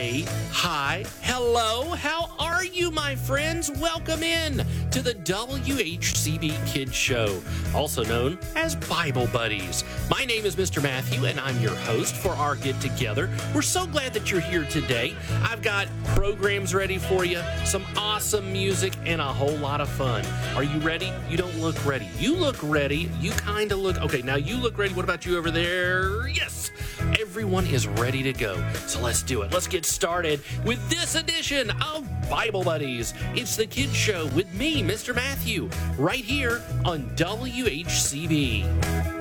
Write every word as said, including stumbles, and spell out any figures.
Hey, hi, hello, how are you, my friends? Welcome in to the W H C B Kids Show, also known as Bible Buddies. My name is Mister Matthew, and I'm your host for our get-together. We're so glad that you're here today. I've got programs ready for you, some awesome music, and a whole lot of fun. Are you ready? You don't look ready. You look ready. You kind of look... Okay, now you look ready. What about you over there? Yes! Everyone is ready to go. So let's do it. Let's get started with this edition of Bible Buddies. It's the Kids Show with me, Mister Matthew, right here on W H C B.